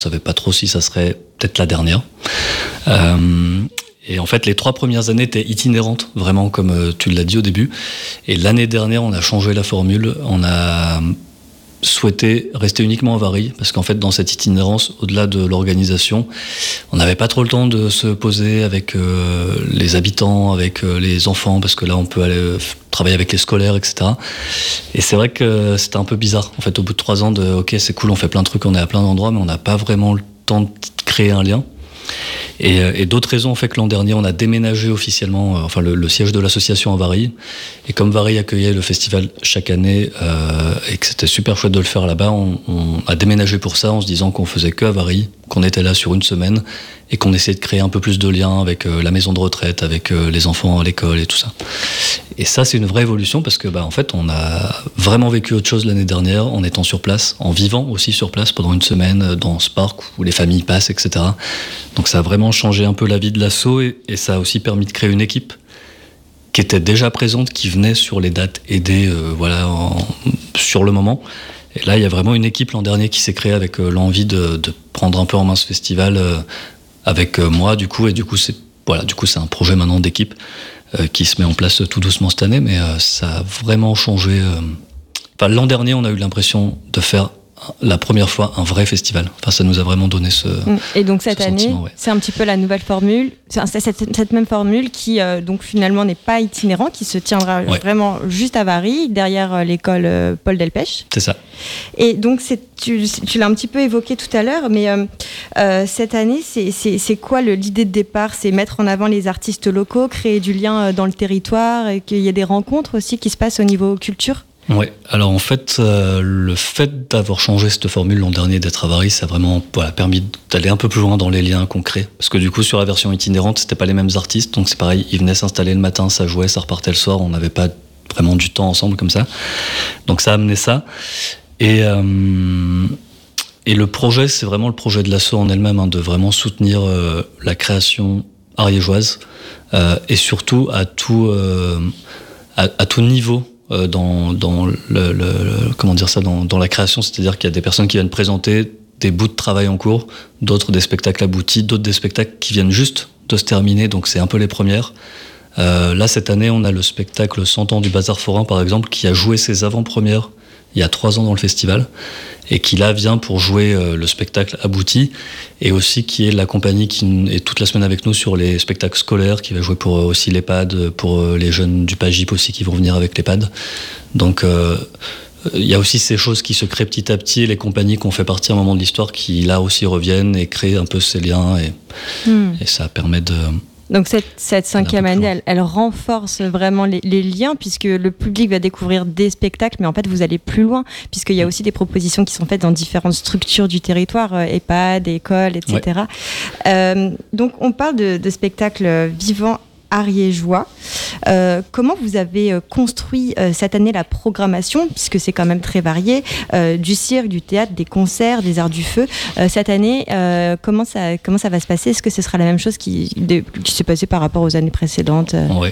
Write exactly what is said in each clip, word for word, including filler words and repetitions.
Je savais pas trop si ça serait peut-être la dernière. Euh, et en fait, les trois premières années étaient itinérantes, vraiment comme euh, tu l'as dit au début. Et l'année dernière, on a changé la formule. On a souhaité rester uniquement à Varilhes, parce qu'en fait, dans cette itinérance, au-delà de l'organisation, on n'avait pas trop le temps de se poser avec euh, les habitants, avec euh, les enfants, parce que là, on peut aller euh, travailler avec les scolaires, et cetera. Et c'est vrai que c'était un peu bizarre, en fait, au bout de trois ans, de ok, c'est cool, on fait plein de trucs, on est à plein d'endroits, mais on n'a pas vraiment le temps de créer un lien. Et, et d'autres raisons ont fait que l'an dernier, on a déménagé officiellement, euh, enfin le, le siège de l'association à Varilhes. Et comme Varilhes accueillait le festival chaque année euh, et que c'était super chouette de le faire là-bas, on, on a déménagé pour ça en se disant qu'on faisait que à Varilhes, qu'on était là sur une semaine et qu'on essayait de créer un peu plus de liens avec euh, la maison de retraite, avec euh, les enfants à l'école et tout ça. Et ça, c'est une vraie évolution parce que, bah, en fait, on a vraiment vécu autre chose l'année dernière en étant sur place, en vivant aussi sur place pendant une semaine dans ce parc où les familles passent, et cetera. Donc ça a vraiment changé un peu la vie de l'asso et, et ça a aussi permis de créer une équipe qui était déjà présente, qui venait sur les dates aider, euh, voilà, en, sur le moment. Et là, il y a vraiment une équipe l'an dernier qui s'est créée avec euh, l'envie de, de prendre un peu en main ce festival euh, avec euh, moi, du coup, et du coup, c'est voilà, du coup, c'est un projet maintenant d'équipe euh, qui se met en place tout doucement cette année, mais euh, ça a vraiment changé. Euh... Enfin, l'an dernier, on a eu l'impression de faire la première fois un vrai festival. Enfin, ça nous a vraiment donné ce Et donc cette année, ouais. c'est un petit peu la nouvelle formule, c'est cette, cette même formule qui euh, donc finalement n'est pas itinérant, qui se tiendra ouais. vraiment juste à Varilhes, derrière euh, l'école euh, Paul Delpech. C'est ça. Et donc c'est, tu, tu l'as un petit peu évoqué tout à l'heure, mais euh, euh, cette année, c'est, c'est, c'est quoi le, l'idée de départ ? C'est mettre en avant les artistes locaux, créer du lien dans le territoire et qu'il y ait des rencontres aussi qui se passent au niveau culture ? Oui, alors en fait, euh, le fait d'avoir changé cette formule l'an dernier, d'être à Varilhes, ça a vraiment voilà, permis d'aller un peu plus loin dans les liens concrets. Parce que du coup, sur la version itinérante, c'était pas les mêmes artistes, donc c'est pareil, ils venaient s'installer le matin, ça jouait, ça repartait le soir, on n'avait pas vraiment du temps ensemble comme ça. Donc ça a amené ça. Et, euh, et le projet, c'est vraiment le projet de l'asso en elle-même, hein, de vraiment soutenir euh, la création ariégeoise, euh, et surtout à tout, euh, à, à tout niveau. Dans, dans, le, le, le, comment dire ça, dans, dans la création, c'est-à-dire qu'il y a des personnes qui viennent présenter des bouts de travail en cours, d'autres des spectacles aboutis, d'autres des spectacles qui viennent juste de se terminer, donc c'est un peu les premières. Euh, là, cette année, on a le spectacle cent ans du Bazar Forain, par exemple, qui a joué ses avant-premières il y a trois ans dans le festival, et qui là vient pour jouer euh, le spectacle abouti, et aussi qui est la compagnie qui est toute la semaine avec nous sur les spectacles scolaires, qui va jouer pour euh, aussi l'EHPAD, pour euh, les jeunes du PAGIP aussi qui vont venir avec l'EHPAD. Donc euh, il y a aussi ces choses qui se créent petit à petit, les compagnies qui ont fait partie à un moment de l'histoire qui là aussi reviennent et créent un peu ces liens, et, mmh. et ça permet de... Donc cette, cette cinquième année, elle, elle renforce vraiment les, les liens, puisque le public va découvrir des spectacles, mais en fait vous allez plus loin, puisqu'il y a aussi des propositions qui sont faites dans différentes structures du territoire, euh, EHPAD, écoles, et cetera. Ouais. Euh, donc on parle de, de spectacles vivants ariégeois. Euh, comment vous avez euh, construit euh, cette année la programmation, puisque c'est quand même très varié, euh, du cirque, du théâtre, des concerts, des arts du feu. Euh, cette année, euh, comment, ça, comment ça va se passer ? Est-ce que ce sera la même chose qui, de, qui s'est passé par rapport aux années précédentes ? Oui.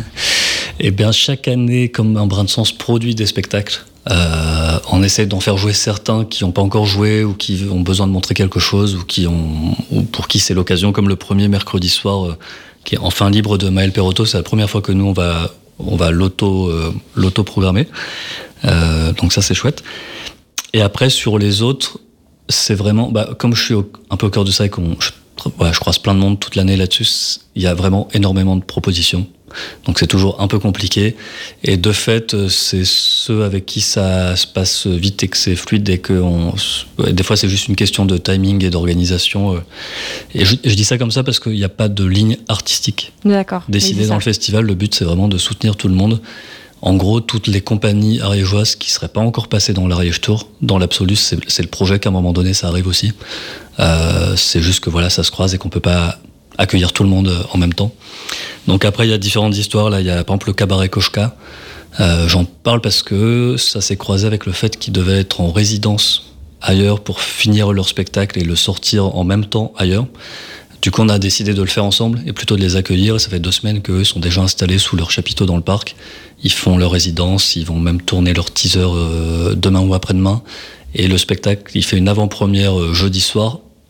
Eh bien, chaque année, comme un brin de sens produit des spectacles, euh, on essaie d'en faire jouer certains qui n'ont pas encore joué ou qui ont besoin de montrer quelque chose ou, qui ont, ou pour qui c'est l'occasion, comme le premier mercredi soir, euh, qui est enfin libre de Maël Perotto. C'est la première fois que nous, on va, on va l'auto, euh, l'auto-programmer. Euh, donc ça, c'est chouette. Et après, sur les autres, c'est vraiment... Bah, comme je suis au, un peu au cœur de ça et qu'on... Je, ouais, je croise plein de monde toute l'année là-dessus, il y a vraiment énormément de propositions. Donc c'est toujours un peu compliqué. Et de fait, c'est ceux avec qui ça se passe vite et que c'est fluide et que on, des fois c'est juste une question de timing et d'organisation. Et je, je dis ça comme ça parce qu'il n'y a pas de ligne artistique D'accord, décidée dans le festival. Le but c'est vraiment de soutenir tout le monde. En gros, toutes les compagnies ariégeoises qui ne seraient pas encore passées dans l'Ariège Tour, dans l'absolu, c'est, c'est le projet qu'à un moment donné ça arrive aussi. Euh, c'est juste que voilà, ça se croise et qu'on ne peut pas accueillir tout le monde en même temps. Donc après, il y a différentes histoires. Là, il y a par exemple le cabaret Kochka. Euh, j'en parle parce que ça s'est croisé avec le fait qu'ils devaient être en résidence ailleurs pour finir leur spectacle et le sortir en même temps ailleurs. Du coup, on a décidé de le faire ensemble et plutôt de les accueillir. Ça fait deux semaines qu'eux sont déjà installés sous leur chapiteau dans le parc. Ils font leur résidence, ils vont même tourner leur teaser euh, demain ou après-demain. Et le spectacle, il fait une avant-première euh, jeudi soir